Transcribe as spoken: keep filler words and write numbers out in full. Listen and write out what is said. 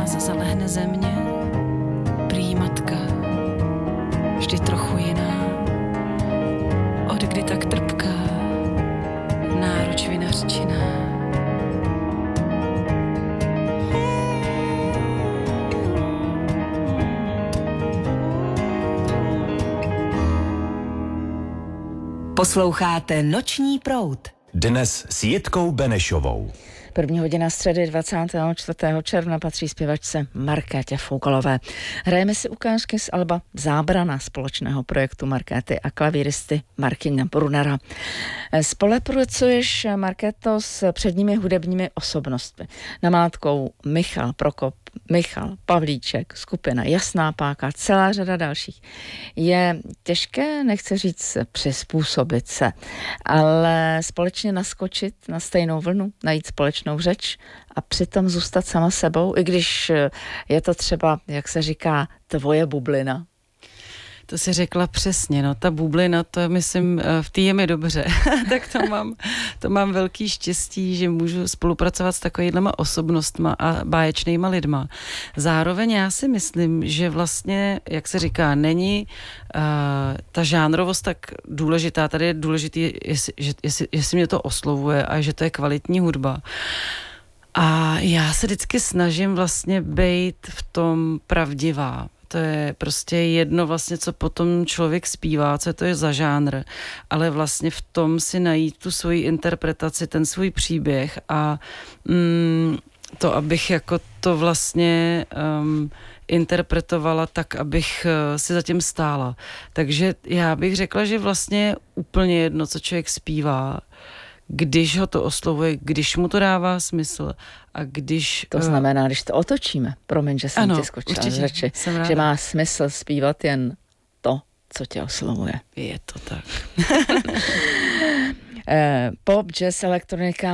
zase zalehne země, prý matka, vždy trochu jiná, od kdy tak trpká, náruč vinařčiná. Posloucháte Noční proud. Dnes s Jitkou Benešovou. První hodina středy dvacátého čtvrtého června patří zpěvačce Markétě Foukalové. Hrajeme si ukázky z alba Zábrana společného projektu Markéty a klavíristy Martina Brunera. Spolupracuješ, Markéto, s předními hudebními osobnostmi. Namátkou Michal Prokop, Michal Pavlíček, skupina Jasná páka, celá řada dalších. Je těžké, nechci říct přizpůsobit se, ale společně naskočit na stejnou vlnu, najít společnou řeč a přitom zůstat sama sebou, i když je to třeba, jak se říká, tvoje bublina. To si řekla přesně, no, ta bublina, to myslím, v té je mi dobře, tak to mám, to mám velký štěstí, že můžu spolupracovat s takovýhlema osobnostma a báječnýma lidma. Zároveň já si myslím, že vlastně, jak se říká, není uh, ta žánrovost tak důležitá, tady je důležitý, jestli, že, jestli, jestli mě to oslovuje a že to je kvalitní hudba. A já se vždycky snažím vlastně být v tom pravdivá. To je prostě jedno vlastně, co potom člověk zpívá, co to je za žánr, ale vlastně v tom si najít tu svoji interpretaci, ten svůj příběh a mm, to, abych jako to vlastně um, interpretovala tak, abych uh, si zatím stála. Takže já bych řekla, že vlastně je úplně jedno, co člověk zpívá, když ho to oslovuje, když mu to dává smysl a když... To znamená, když to otočíme, promiň, že jsem ano, ti skočila z řeči, že má smysl zpívat jen to, co tě oslovuje. Je to tak. Pop, jazz, elektronika,